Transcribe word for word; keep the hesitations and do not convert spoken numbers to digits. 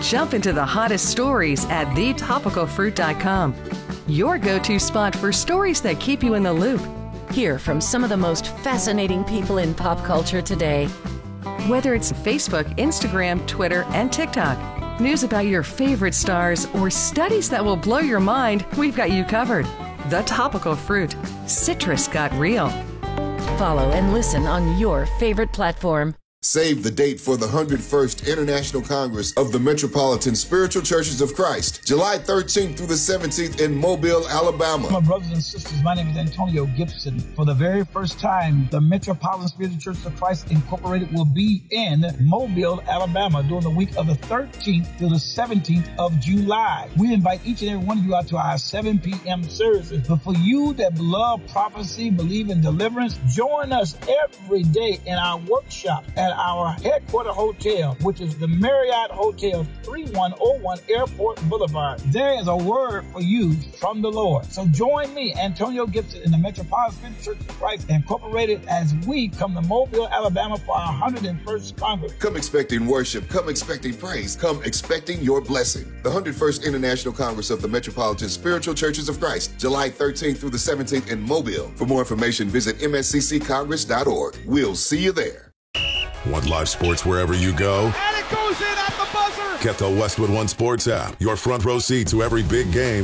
Jump into the hottest stories at the topical fruit dot com. Your go-to spot for stories that keep you in the loop. Hear from some of the most fascinating people in pop culture today. Whether it's Facebook, Instagram, Twitter, and TikTok, news about your favorite stars, or studies that will blow your mind, we've got you covered. The Topical Fruit. Citrus got real. Follow and listen on your favorite platform. Save the date for the one hundred first International Congress of the Metropolitan Spiritual Churches of Christ, July thirteenth through the seventeenth in Mobile, Alabama. My brothers and sisters, my name is Antonio Gibson. For the very first time, the Metropolitan Spiritual Churches of Christ Incorporated will be in Mobile, Alabama during the week of the thirteenth through the seventeenth of July. We invite each and every one of you out to our seven p.m. services. But for you that love prophecy, believe in deliverance, join us every day in our workshop at our headquarter hotel, which is the Marriott Hotel, thirty-one oh one Airport Boulevard. There is a word for you from the Lord. So join me, Antonio Gibson, in the Metropolitan Spiritual Church of Christ Incorporated as we come to Mobile, Alabama for our one hundred first Congress. Come expecting worship. Come expecting praise. Come expecting your blessing. The one hundred first International Congress of the Metropolitan Spiritual Churches of Christ, July thirteenth through the seventeenth in Mobile. For more information, visit m s c c congress dot org. We'll see you there. Want live sports wherever you go? And it goes in at the buzzer! Get the Westwood One Sports app. Your front row seat to every big game.